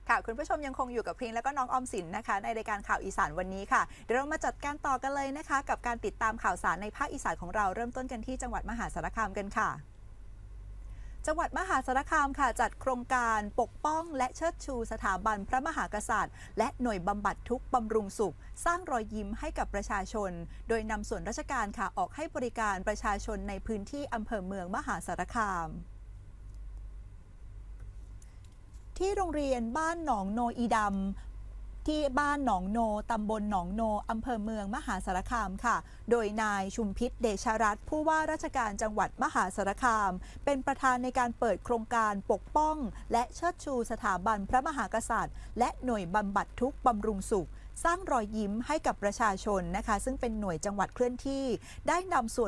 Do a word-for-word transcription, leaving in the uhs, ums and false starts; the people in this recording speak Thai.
ค่ะคุณผู้ชมยังคงอยู่กับพริงแล้วก็น้องออมสินนะคะในรายการข่าวอีสานวันนี้ค่ะเดี๋ยวเรามาจัดการต่อกันเลยนะคะกับการติดตามข่าวสารในภาคอีสานของเราเริ่มต้นกันที่จังหวัดมหาสารคามกันค่ะจังหวัดมหาสารคามค่ะจัดโครงการปกป้องและเชิดชูสถาบันพระมหากษัตริย์และหน่วยบำบัดทุกข์บำรุงสุขสร้างรอยยิ้มให้กับประชาชนโดยนำส่วนราชการค่ะออกให้บริการประชาชนในพื้นที่อำเภอเมืองมหาสารคามที่โรงเรียนบ้านหนองโนอีดำที่บ้านหนองโนตำบลหนองโนอำเภอเมืองมหาสารคามค่ะโดยนายชุมพิษเดชรัตน์ผู้ว่าราชการจังหวัดมหาสารคามเป็นประธานในการเปิดโครงการปกป้องและเชิดชูสถาบันพระมหากษัตริย์และหน่วยบำบัดทุกข์บำรุงสุขสร้างรอยยิ้มให้กับประชาชนนะคะซึ่งเป็นหน่วยจังหวัดเคลื่อนที่ได้นำส่วน